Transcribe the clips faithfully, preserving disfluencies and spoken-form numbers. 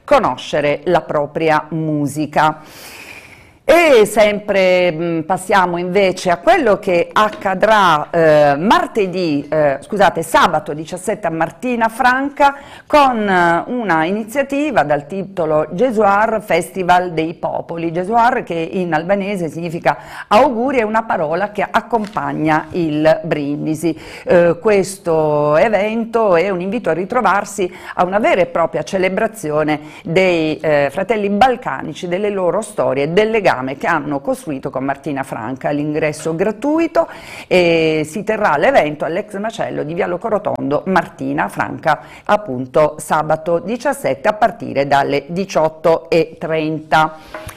conoscere la propria musica. E sempre mh, passiamo invece a quello che accadrà eh, martedì, eh, scusate, sabato diciassette a Martina Franca con eh, una iniziativa dal titolo Jesuar Festival dei Popoli. Jesuar, che in albanese significa auguri, è una parola che accompagna il brindisi. Eh, questo evento è un invito a ritrovarsi a una vera e propria celebrazione dei eh, fratelli balcanici, delle loro storie, del legame che hanno costruito con Martina Franca. L'ingresso gratuito e si terrà l'evento all'ex macello di Via Locorotondo Martina Franca, appunto sabato diciassette a partire dalle diciotto e trenta.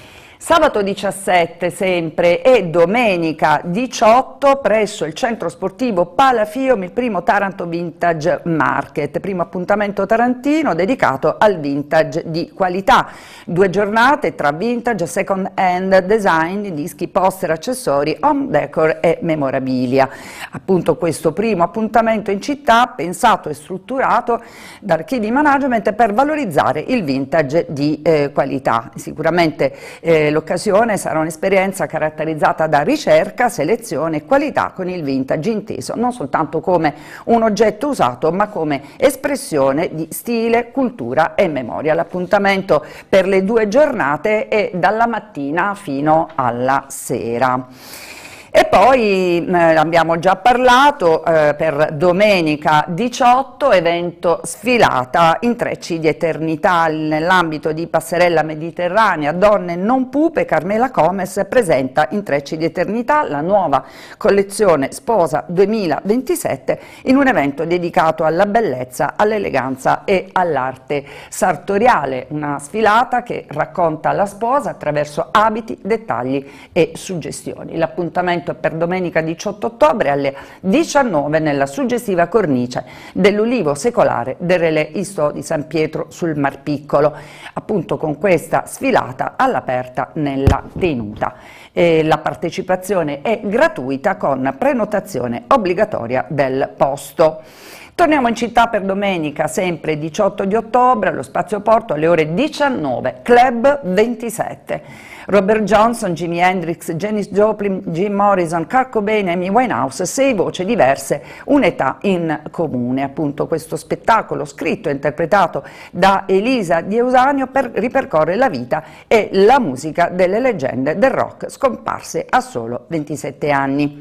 Sabato diciassette sempre e domenica diciotto presso il centro sportivo Palafium il primo Taranto Vintage Market, primo appuntamento tarantino dedicato al vintage di qualità. Due giornate tra vintage, second hand, design, dischi, poster, accessori, home decor e memorabilia. Appunto questo primo appuntamento in città pensato e strutturato da Archivi Management per valorizzare il vintage di eh, qualità. Sicuramente eh, l'occasione sarà un'esperienza caratterizzata da ricerca, selezione e qualità, con il vintage inteso non soltanto come un oggetto usato ma come espressione di stile, cultura e memoria. L'appuntamento per le due giornate è dalla mattina fino alla sera. E poi eh, abbiamo già parlato eh, per domenica diciotto, evento sfilata Intrecci di Eternità nell'ambito di Passerella Mediterranea Donne non pupe. Carmela Comes presenta Intrecci di Eternità, la nuova collezione Sposa duemilaventisette, in un evento dedicato alla bellezza, all'eleganza e all'arte sartoriale. Una sfilata che racconta la sposa attraverso abiti, dettagli e suggestioni. L'appuntamento per domenica diciotto ottobre alle diciannove nella suggestiva cornice dell'Ulivo Secolare del Relè Istò di San Pietro sul Mar Piccolo, appunto con questa sfilata all'aperta nella tenuta. E la partecipazione è gratuita con prenotazione obbligatoria del posto. Torniamo in città per domenica, sempre diciotto di ottobre, allo Spazio Porto alle ore diciannove, Club ventisette. Robert Johnson, Jimi Hendrix, Janis Joplin, Jim Morrison, Kurt Cobain, Amy Winehouse, sei voci diverse, un'età in comune. Appunto questo spettacolo scritto e interpretato da Elisa Di Eusanio per ripercorre la vita e la musica delle leggende del rock scomparse a solo ventisette anni.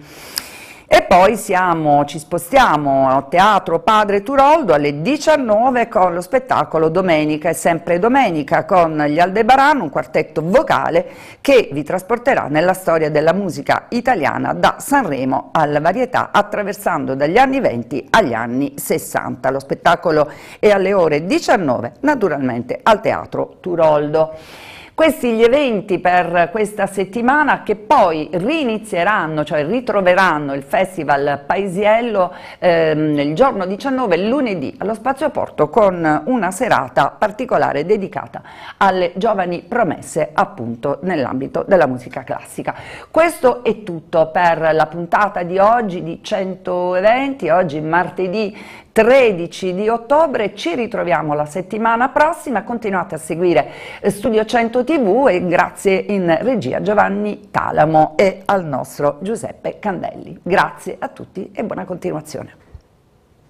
E poi siamo, ci spostiamo al Teatro Padre Turoldo alle diciannove con lo spettacolo Domenica e sempre domenica con gli Aldebaran, un quartetto vocale che vi trasporterà nella storia della musica italiana da Sanremo alla varietà, attraversando dagli anni venti agli anni sessanta. Lo spettacolo è alle ore diciannove, naturalmente al Teatro Turoldo. Questi gli eventi per questa settimana, che poi rinizieranno, cioè ritroveranno il Festival Paisiello ehm, il giorno diciannove, lunedì, allo Spazio Porto, con una serata particolare dedicata alle giovani promesse, appunto nell'ambito della musica classica. Questo è tutto per la puntata di oggi di cento eventi, oggi martedì tredici di ottobre. Ci ritroviamo la settimana prossima, continuate a seguire Studio cento tivù e grazie in regia Giovanni Talamo e al nostro Giuseppe Candelli. Grazie a tutti e buona continuazione.